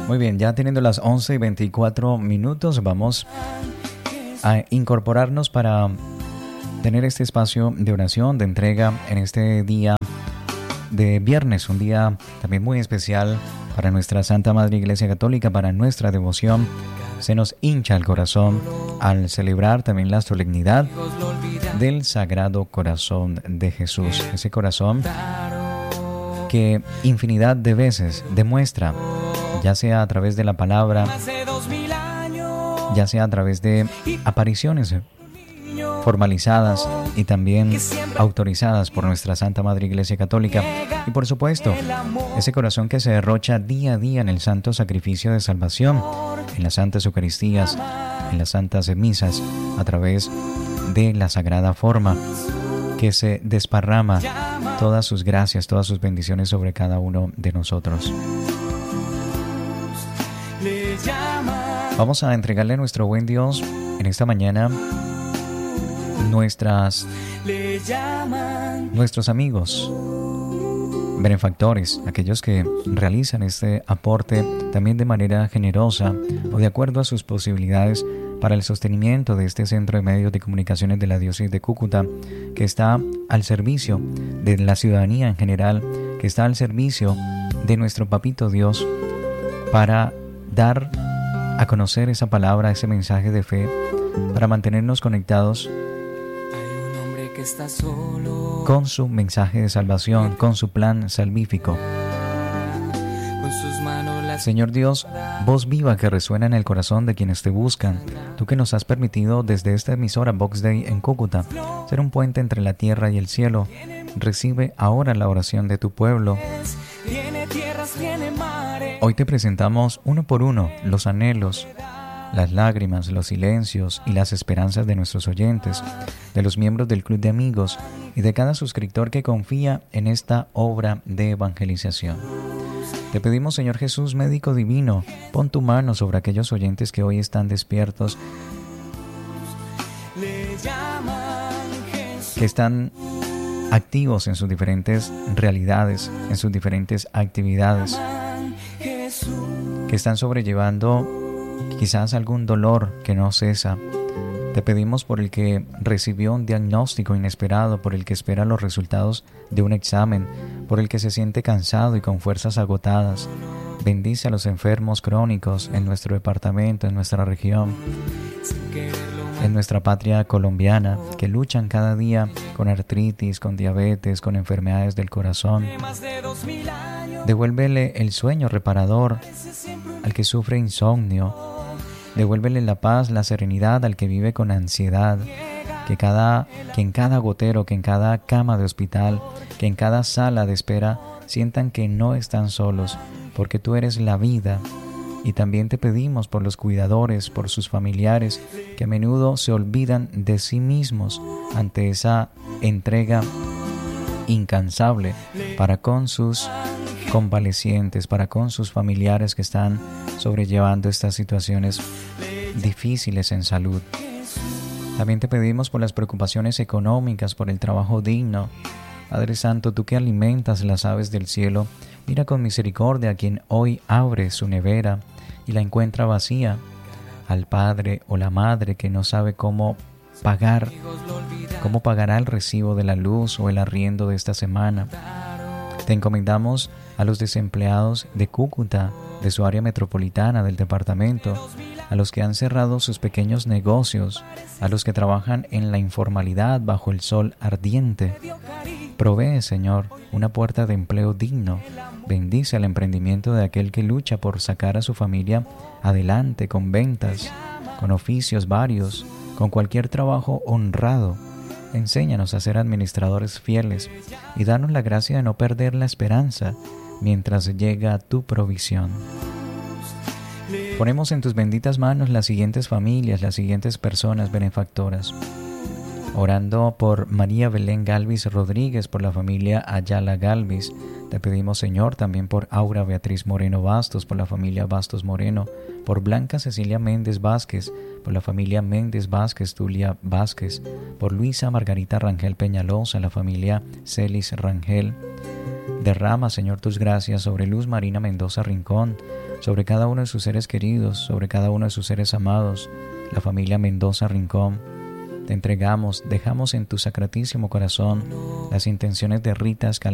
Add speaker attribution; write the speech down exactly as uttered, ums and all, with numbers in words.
Speaker 1: Muy bien, ya teniendo las once y veinticuatro minutos, vamos a incorporarnos para tener este espacio de oración, de entrega en este día de viernes, un día también muy especial para nuestra Santa Madre Iglesia Católica, para nuestra devoción. Se nos hincha el corazón al celebrar también la solemnidad del Sagrado Corazón de Jesús, ese corazón que infinidad de veces demuestra, ya sea a través de la palabra, ya sea a través de apariciones formalizadas y también autorizadas por nuestra Santa Madre Iglesia Católica. Y por supuesto, ese corazón que se derrocha día a día en el santo sacrificio de salvación, en las santas Eucaristías, en las santas misas, a través de la sagrada forma, que se desparrama todas sus gracias, todas sus bendiciones sobre cada uno de nosotros. Vamos a entregarle a nuestro buen Dios en esta mañana nuestras, nuestros amigos, benefactores, aquellos que realizan este aporte también de manera generosa o de acuerdo a sus posibilidades para el sostenimiento de este centro de medios de comunicaciones de la diócesis de Cúcuta, que está al servicio de la ciudadanía en general, que está al servicio de nuestro Papito Dios, para dar a conocer esa palabra, ese mensaje de fe, para mantenernos conectados con su mensaje de salvación, con su plan salvífico. Señor Dios, voz viva que resuena en el corazón de quienes te buscan, tú que nos has permitido desde esta emisora Vox Dei en Cúcuta ser un puente entre la tierra y el cielo, recibe ahora la oración de tu pueblo. Hoy te presentamos uno por uno los anhelos, las lágrimas, los silencios y las esperanzas de nuestros oyentes, de los miembros del Club de Amigos y de cada suscriptor que confía en esta obra de evangelización. Te pedimos, Señor Jesús, médico divino, pon tu mano sobre aquellos oyentes que hoy están despiertos, que están activos en sus diferentes realidades, en sus diferentes actividades, que están sobrellevando quizás algún dolor que no cesa. Te pedimos por el que recibió un diagnóstico inesperado, por el que espera los resultados de un examen, por el que se siente cansado y con fuerzas agotadas. Bendice a los enfermos crónicos en nuestro departamento, en nuestra región, en nuestra patria colombiana, que luchan cada día con artritis, con diabetes, con enfermedades del corazón. Devuélvele el sueño reparador al que sufre insomnio. Devuélvele la paz, la serenidad al que vive con ansiedad. Que, cada, que en cada gotero, que en cada cama de hospital, que en cada sala de espera sientan que no están solos, porque tú eres la vida. Y también te pedimos por los cuidadores, por sus familiares, que a menudo se olvidan de sí mismos ante esa entrega incansable para con sus convalecientes, para con sus familiares que están sobrellevando estas situaciones difíciles en salud. También te pedimos por las preocupaciones económicas, por el trabajo digno. Padre Santo, tú que alimentas las aves del cielo, mira con misericordia a quien hoy abre su nevera y la encuentra vacía, al padre o la madre que no sabe cómo pagar, cómo pagará el recibo de la luz o el arriendo de esta semana. Te encomendamos a los desempleados de Cúcuta, de su área metropolitana, del departamento, a los que han cerrado sus pequeños negocios, a los que trabajan en la informalidad bajo el sol ardiente. Provee, Señor, una puerta de empleo digno. Bendice el emprendimiento de aquel que lucha por sacar a su familia adelante con ventas, con oficios varios, con cualquier trabajo honrado. Enséñanos a ser administradores fieles y danos la gracia de no perder la esperanza mientras llega tu provisión. Ponemos en tus benditas manos las siguientes familias, las siguientes personas benefactoras. Orando por María Belén Galvis Rodríguez, por la familia Ayala Galvis. Te pedimos, Señor, también por Aura Beatriz Moreno Bastos, por la familia Bastos Moreno, por Blanca Cecilia Méndez Vázquez, por la familia Méndez Vázquez Tulia Vázquez, por Luisa Margarita Rangel Peñalosa, la familia Celis Rangel. Derrama, Señor, tus gracias sobre Luz Marina Mendoza Rincón, sobre cada uno de sus seres queridos, sobre cada uno de sus seres amados, la familia Mendoza Rincón. Te entregamos, dejamos en tu sacratísimo corazón las intenciones de Rita Escalante,